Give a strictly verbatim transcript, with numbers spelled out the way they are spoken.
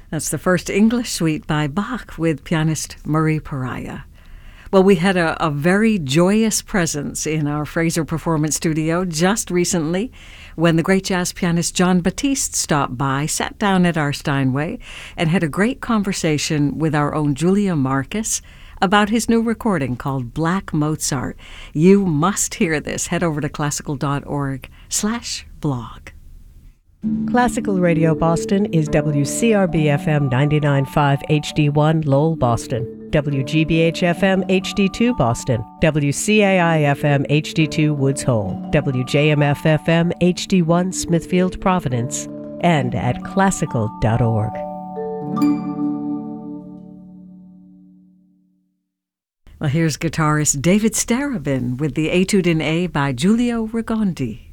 That's the first English suite by Bach with pianist Murray Pariah. Well, we had a, a very joyous presence in our Fraser Performance Studio just recently when the great jazz pianist Jon Batiste stopped by, sat down at our Steinway, and had a great conversation with our own Julia Marcus about his new recording called Black Mozart. You must hear this. Head over to classical.org slash blog. Classical Radio Boston is W C R B F M ninety-nine point five H D one Lowell, Boston, W G B H F M H D two Boston, W C A I F M H D two Woods Hole, W J M F F M H D one Smithfield, Providence, and at classical dot org. Well, here's guitarist David Starobin with the Etude in A by Giulio Ragondi.